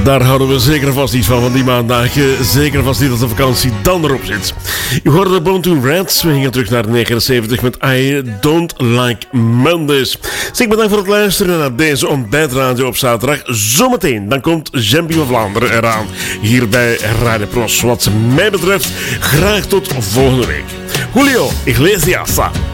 Daar houden we zeker vast niet van die maandagen. Zeker vast niet als de vakantie dan erop zit. U hoorde de Bone Tomb Rats. We gingen terug naar 79 met I Don't Like Mondays. Zeg, bedankt voor het luisteren naar deze ontbijtradio op zaterdag. Zometeen, dan komt Jambi van Vlaanderen eraan. Hier bij Radio Pros. Wat mij betreft, graag tot volgende week. Julio Iglesias.